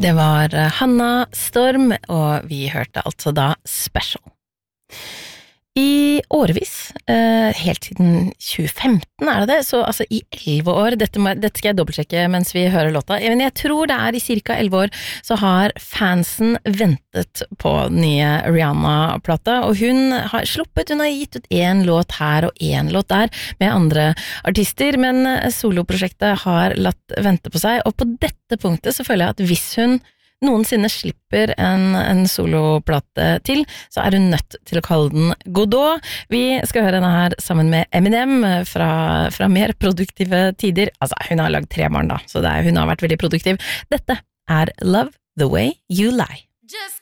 Det var Hanna Storm, og vi hørte altså da Special. I årevis, helt siden 2015 det, så altså i 11 år, dette skal jeg dobbeltsjekke mens vi hører låta, men jeg tror det i cirka 11 år, så har fansen ventet på nye Rihanna-plata, og hun har gitt ut en låt her og en låt der med andre artister, men soloprosjektet har latt vente på seg, og på dette punktet så føler jeg at hvis hun noensinne slipper en soloplate til, så hun nødt til å kalle den Godot. Vi skal høre denne her sammen med Eminem fra mer produktive tider. Altså, hun har lagd 3 barn da, så hun har vært veldig produktiv. Dette Love the Way You Lie. Just